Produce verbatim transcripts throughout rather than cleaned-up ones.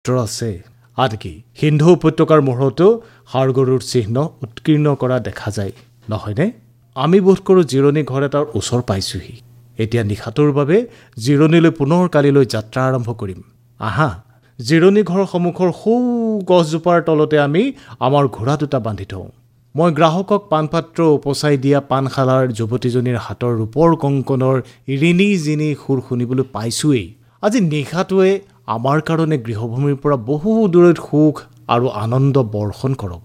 আছে। আনকি সিন্ধু উপত্যকাৰ মূৰতো ষাঁড় গৰুৰ চিহ্ন উৎকীৰ্ণ কৰা দেখা যায়, নহয়নে? আমি বোধ কৰোঁ জিৰণি ঘৰ এটাৰ ওচৰ পাইছোহি। এতিয়া নিশাটোৰ বাবে জিৰণিলৈ পুনৰ কালিলৈ যাত্ৰা আৰম্ভ কৰিম। আহা, জিৰণি ঘৰৰ সন্মুখৰ সৌ গছজোপাৰ তলতে আমি আমাৰ ঘোঁৰা দুটা বান্ধি থওঁ। মই গ্ৰাহকক পাণপাত্ৰ উপচাই দিয়া পাণশালাৰ যুৱতীজনীৰ হাতৰ ৰূপৰ কংকণৰ ৰিণি জিনি সুৰ শুনিবলৈ পাইছোৱেই। আজি নিশাটোৱে আমাৰ কাৰণে গৃহভূমিৰ পৰা বহু দূৰৈত সুখ আৰু আনন্দ বৰ্ষণ কৰক।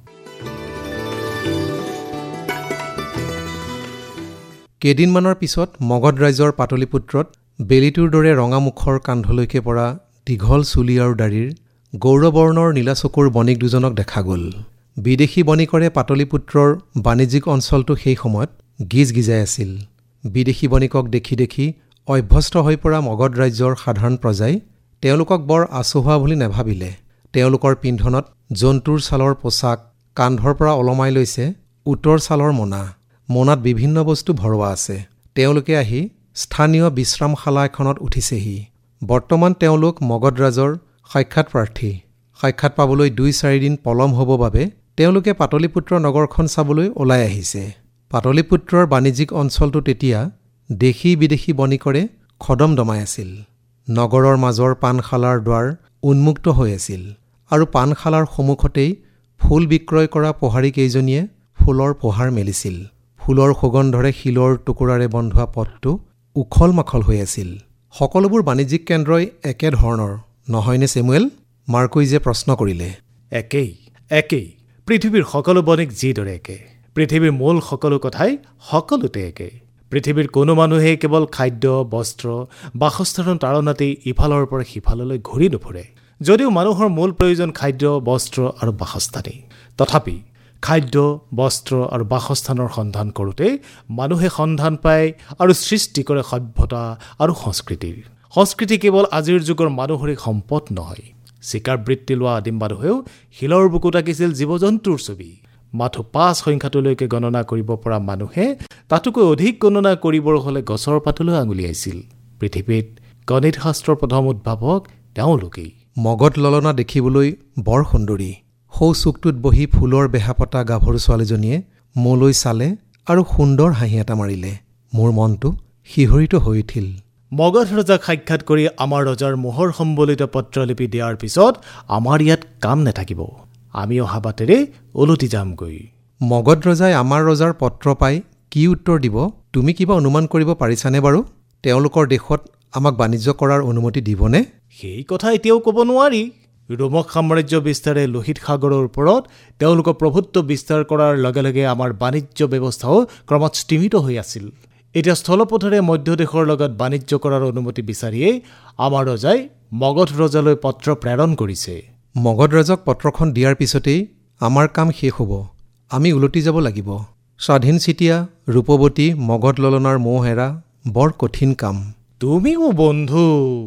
কেইদিনমানৰ পিছত মগধ ৰাজ্যৰ পাটলিপুত্ৰত বেলিটোৰ দৰে ৰঙামুখৰ কান্ধলৈকে পৰা দীঘল চুলি আৰু দাড়িৰ গৌৰবৰ্ণৰ নীলা চকুৰ বণিক দুজনক দেখা গ'ল। বিদেশী বণিকৰে পাটলিপুত্ৰৰ বাণিজ্যিক অঞ্চলটো সেই সময়ত গিজ গিজাই আছিল। বিদেশী বণিকক দেখি দেখি অভ্যস্ত হৈ পৰা মগধ ৰাজ্যৰ সাধাৰণ প্ৰজাই তেওঁলোকক বৰ আচহুৱা বুলি নেভাবিলে। তেওঁলোকৰ পিন্ধনত জন্তুৰ ছালৰ পোছাক, কান্ধৰ পৰা ওলমাই লৈছে উটৰ ছালৰ মোনা। মোনাত বিভিন্ন বস্তু ভৰোৱা আছে। তেওঁলোকে আহি স্থানীয় বিশ্ৰামশালা এখনত উঠিছেহি। বৰ্তমান তেওঁলোক মগধ ৰাজৰ সাক্ষাৎ প্ৰাৰ্থী। সাক্ষাৎ পাবলৈ দুই চাৰিদিন পলম হ'ব বাবে তেওঁলোকে পাটলিপুত্ৰ নগৰখন চাবলৈ ওলাই আহিছে। পাটলিপুত্ৰৰ বাণিজ্যিক অঞ্চলটো তেতিয়া দেশী বিদেশী বণিকৰে খদম দমাই আছিল। নগৰৰ মাজৰ পাণশালাৰ দুৱাৰ উন্মুক্ত হৈ আছিল আৰু পাণশালাৰ সন্মুখতেই ফুল বিক্ৰয় কৰা পোহাৰী কেইজনীয়ে ফুলৰ পোহাৰ মেলিছিল। ফুলৰ সুগন্ধৰে শিলৰ টুকুৰাৰে বন্ধোৱা পথটো উখল মাখল হৈ আছিল। সকলোবোৰ বাণিজ্যিক কেন্দ্ৰই একে ধৰণৰ নহয়নে চেমুৱেল? মাৰ্কুইজে প্ৰশ্ন কৰিলে। একেই একেই পৃথিৱীৰ সকলো বণিক যিদৰে একে। পৃথিৱীৰ মূল সকলো কথাই সকলোতে একে। পৃথিৱীৰ কোনো মানুহেই কেৱল খাদ্য, বস্ত্ৰ, বাসস্থানৰ তাৰণাতেই ইফালৰ পৰা সিফাললৈ ঘূৰি নুফুৰে। যদিও মানুহৰ মূল প্ৰয়োজন খাদ্য, বস্ত্ৰ আৰু বাসস্থানেই, তথাপি খাদ্য, বস্ত্ৰ আৰু বাসস্থানৰ সন্ধান কৰোঁতে মানুহে সন্ধান পায় আৰু সৃষ্টি কৰে সভ্যতা আৰু সংস্কৃতিৰ। সংস্কৃতি কেৱল আজিৰ যুগৰ মানুহৰে সম্পদ নহয়। চিকাৰ বৃত্তি লোৱা আদিম মানুহেও শিলৰ বুকুত আঁকিছিল জীৱ জন্তুৰ ছবি। মাথো পাঁচ সংখ্যাটোলৈকে গণনা কৰিব পৰা মানুহে তাতোকৈ অধিক গণনা কৰিবৰ হ'লে গছৰ পাতলৈ আঙুলিয়াইছিল। পৃথিৱীত গণিত শাস্ত্ৰৰ প্ৰথম উদ্ভাৱক তেওঁলোকেই। মগধ ললনা দেখিবলৈ বৰ সুন্দৰী। সৌ চুকটোত বহি ফুলৰ বেহা পতা গাভৰু ছোৱালীজনীয়ে মোলৈ চালে আৰু সুন্দৰ হাঁহি এটা মাৰিলে। মোৰ মনটো শিহৰিত হৈ উঠিল। মগধ ৰজাক সাক্ষাৎ কৰি আমাৰ ৰজাৰ মোহৰ সম্বলিত পত্ৰলিপি দিয়াৰ পিছত আমাৰ ইয়াত কাম নাথাকিব। আমি অহা বাটেৰে ওলটি যামগৈ। মগধ ৰজাই আমাৰ ৰজাৰ পত্ৰ পাই কি উত্তৰ দিব তুমি কিবা অনুমান কৰিব পাৰিছানে বাৰু? তেওঁলোকৰ দেশত আমাক বাণিজ্য কৰাৰ অনুমতি দিবনে? সেই কথা এতিয়াও ক'ব নোৱাৰি। ৰোমক সাম্ৰাজ্য বিস্তাৰে লোহিত সাগৰৰ ওপৰত তেওঁলোকৰ প্ৰভুত্ব বিস্তাৰ কৰাৰ লগে লগে আমাৰ বাণিজ্য ব্যৱস্থাও ক্ৰমাৎ স্তিমিত হৈ আছিল। এতিয়া স্থলপথেৰে মধ্য দেশৰ লগত বাণিজ্য কৰাৰ অনুমতি বিচাৰিয়েই আমাৰ ৰজাই মগধ ৰজালৈ পত্ৰ প্ৰেৰণ কৰিছে। মগধ ৰজাক পত্ৰখন দিয়াৰ পিছতেই আমাৰ কাম শেষ হ'ব। আমি ওলটি যাব লাগিব। স্বাধীন চিতিয়া ৰূপৱতী মগধ ললনাৰ মোহ এৰা বৰ কঠিন কাম। তুমিও বন্ধু,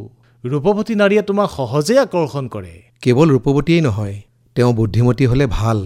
ৰূপৱতী নাৰীয়ে তোমাক সহজে আকৰ্ষণ কৰে। কেৱল ৰূপৱতীয়েই নহয়, তেওঁ বুদ্ধিমতী হ'লে ভাল।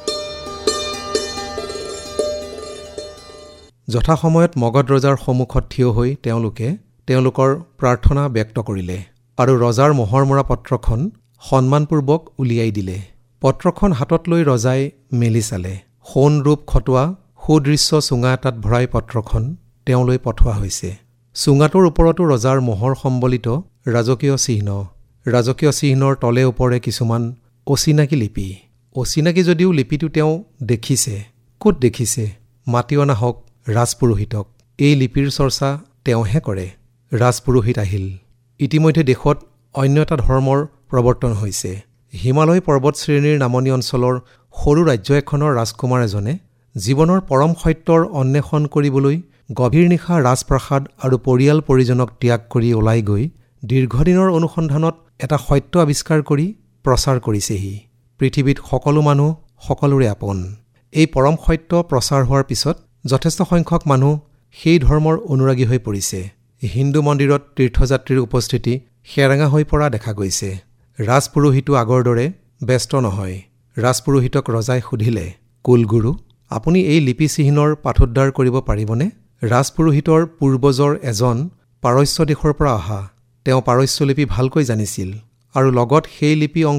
যথাসময়ত মগধ ৰজাৰ সন্মুখত থিয় হৈ তেওঁলোকে তেওঁলোকৰ প্ৰাৰ্থনা ব্যক্ত কৰিলে আৰু ৰজাৰ মোহৰ মৰা পত্ৰখন সন্মানপূৰ্বক উলিয়াই দিলে। পত্ৰখন হাতত লৈ ৰজাই মেলি চালে। সোণ ৰূপ খটোৱা সুদৃশ্য চুঙা এটাত ভৰাই পত্ৰখন তেওঁলৈ পঠোৱা হৈছে। চুঙাটোৰ ওপৰতো ৰজাৰ মোহৰ সম্বলিত ৰাজকীয় চিহ্ন। ৰাজকীয় চিহ্নৰ তলে ওপৰে কিছুমান অচিনাকি লিপি। অচিনাকি যদিও লিপিটো তেওঁ দেখিছে। ক'ত দেখিছে? মাতি অনা হওক ৰাজপুৰোহিতক। এই লিপিৰ চৰ্চা তেওঁহে কৰে। ৰাজপুৰোহিত আহিল। ইতিমধ্যে দেশত অন্য এটা ধৰ্মৰ প্ৰৱৰ্তন হৈছে। হিমালয় পৰ্বত শ্ৰেণীৰ নামনি অঞ্চলৰ সৰু ৰাজ্য এখনৰ ৰাজকুমাৰ এজনে জীৱনৰ পৰম সত্যৰ অন্বেষণ কৰিবলৈ গভীৰ নিশা ৰাজপ্ৰাসাদ আৰু পৰিয়াল পৰিজনক ত্যাগ কৰি ওলাই গৈ দীৰ্ঘদিনৰ অনুসন্ধানত এটা সত্য আৱিষ্কাৰ কৰি প্ৰচাৰ কৰিছেহি। পৃথিৱীত সকলো মানুহ সকলোৰে আপোন। এই পৰম সত্য প্ৰচাৰ হোৱাৰ পিছত যথেষ্ট সংখ্যক মানুহ সেই ধৰ্মৰ অনুৰাগী হৈ পৰিছে। হিন্দু মন্দিৰত তীৰ্থযাত্ৰীৰ উপস্থিতি সেৰেঙা হৈ পৰা দেখা গৈছে। ৰাজপুৰোহিতো আগৰ দৰে ব্যস্ত নহয়। ৰাজপুৰোহিতক ৰজাই সুধিলে, কুলগুৰু, আপুনি এই লিপি চিহ্নৰ পাঠোদ্ধাৰ কৰিব পাৰিবনে? ৰাজপুৰোহিতৰ পূৰ্বজৰ এজন পাৰস্য দেশৰ পৰা অহা। তেওঁ পাৰস্য লিপি ভালকৈ জানিছিল আৰু লগত সেই লিপি